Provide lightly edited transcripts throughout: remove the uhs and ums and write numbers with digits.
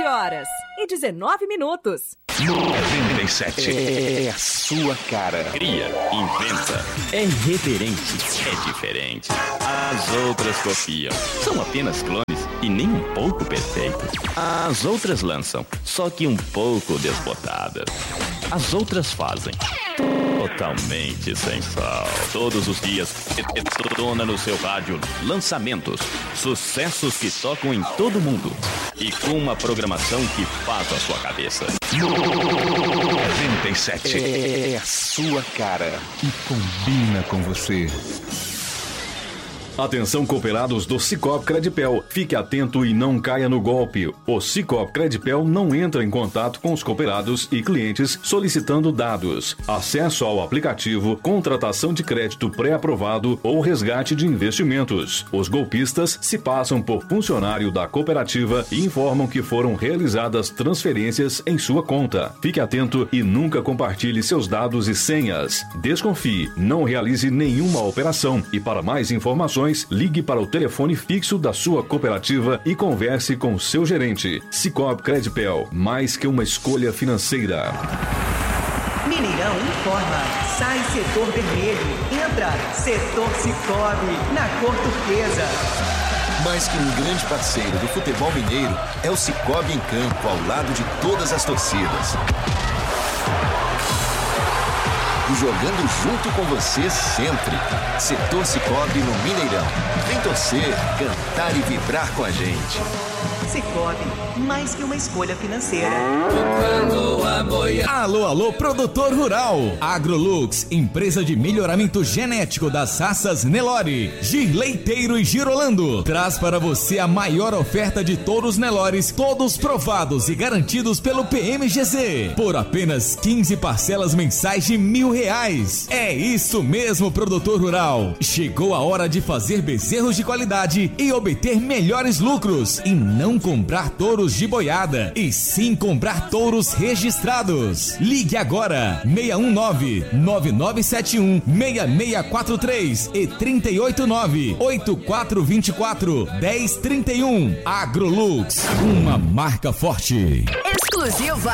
20h19. 97. É a sua cara. Cria, inventa, é irreverente, é diferente. As outras copiam, são apenas clones e nem um pouco perfeitas. As outras lançam, só que um pouco desbotadas. As outras fazem totalmente sem sal. Todos os dias, detona no seu rádio lançamentos, sucessos que tocam em todo mundo e com uma programação que faz a sua cabeça. 97. É a sua cara e combina com você. Atenção, cooperados do Sicoob Credipel. Fique atento e não caia no golpe. O Sicoob Credipel não entra em contato com os cooperados e clientes solicitando dados, acesso ao aplicativo, contratação de crédito pré-aprovado ou resgate de investimentos. Os golpistas se passam por funcionário da cooperativa e informam que foram realizadas transferências em sua conta. Fique atento e nunca compartilhe seus dados e senhas. Desconfie, não realize nenhuma operação e para mais informações, ligue para o telefone fixo da sua cooperativa e converse com seu gerente. Sicoob Credipel, mais que uma escolha financeira. Mineirão informa. Sai setor vermelho. Entra setor Sicoob, na cor turquesa. Mais que um grande parceiro do futebol mineiro, é o Sicoob em campo, ao lado de todas as torcidas. Jogando junto com você sempre. Setor Sicoob no Mineirão. Vem torcer, cantar e vibrar com a gente. Sicoob, mais que uma escolha financeira. Alô, alô, produtor rural. Agrolux, empresa de melhoramento genético das raças Nelore, Girleiteiro e Girolando, traz para você a maior oferta de touros Nelores, todos provados e garantidos pelo PMGZ, por apenas 15 parcelas mensais de R$1.000. É isso mesmo, produtor rural. Chegou a hora de fazer bezerros de qualidade e obter melhores lucros, e não comprar touros de boiada, e sim comprar touros registrados. Ligue agora, 619-9971-6643 e 389-8424-1031. Agrolux, uma marca forte. Exclusiva.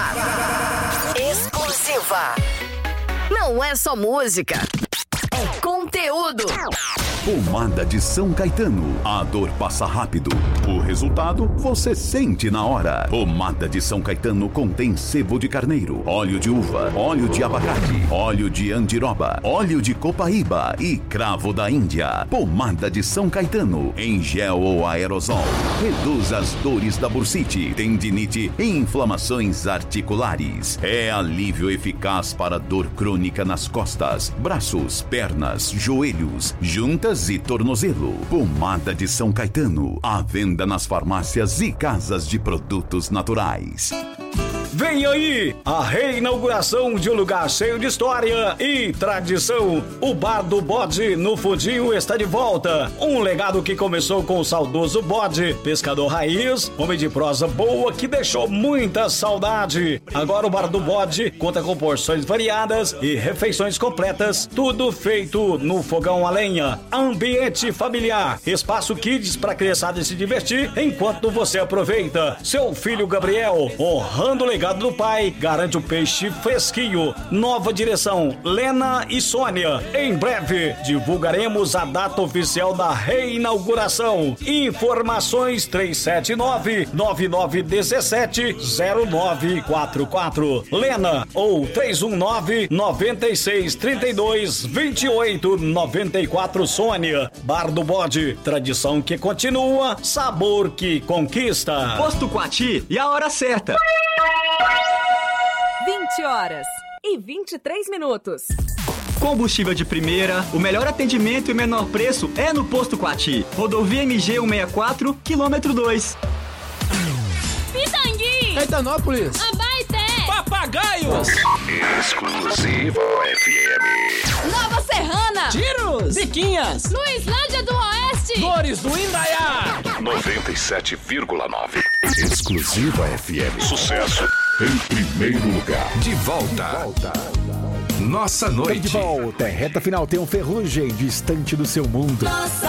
Não é só música, é conteúdo. Pomada de São Caetano. A dor passa rápido. O resultado você sente na hora. Pomada de São Caetano contém sebo de carneiro, óleo de uva, óleo de abacate, óleo de andiroba, óleo de copaíba e cravo da Índia. Pomada de São Caetano, em gel ou aerosol. Reduz as dores da bursite, tendinite e inflamações articulares. É alívio eficaz para dor crônica nas costas, braços, pernas, joelhos, juntas e tornozelo. Pomada de São Caetano, à venda nas farmácias e casas de produtos naturais. Vem aí a reinauguração de um lugar cheio de história e tradição. O Bar do Bode, no Fundinho, está de volta. Um legado que começou com o saudoso Bode, pescador raiz, homem de prosa boa que deixou muita saudade. Agora o Bar do Bode conta com porções variadas e refeições completas, tudo feito no fogão a lenha. Ambiente familiar, espaço kids para criançada se divertir enquanto você aproveita. Seu filho Gabriel, honrando o legado do pai, garante o peixe fresquinho. Nova direção, Lena e Sônia. Em breve, divulgaremos a data oficial da reinauguração. Informações 379-9917-0944. Lena ou 319-9632-2894 Sônia. Bar do Bode, tradição que continua, sabor que conquista. Posto Quati e a hora certa. 20h23. Combustível de primeira, o melhor atendimento e o menor preço é no Posto Quati. Rodovia MG 164, quilômetro 2. Pitangui. Caetanópolis. Abaeté. Papagaios. Exclusivo FM. Nova Serrana. Tiros. Biquinhas. Luislândia do Oeste. Dores do Indaiá. 97,9. Exclusivo FM. Sucesso em primeiro lugar. De volta. Nossa noite. De volta. Reta final tem um Ferrugem distante do seu mundo. Nossa